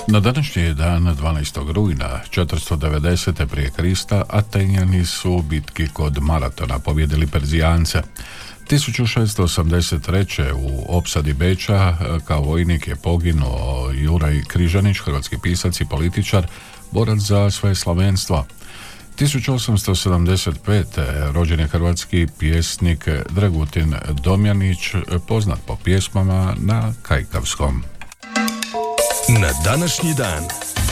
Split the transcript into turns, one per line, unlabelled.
Na današnji dan, 12. rujna 490. prije Krista, Atenjani su u bitki kod Maratona pobjedili Perzijance. 1683. u opsadi Beča kao vojnik je poginuo Juraj Križanić, hrvatski pisac i političar, borac za svoje slavenstvo. 1875. rođen je hrvatski pjesnik Dragutin Domjanić, poznat po pjesmama na kajkavskom.
Na današnji dan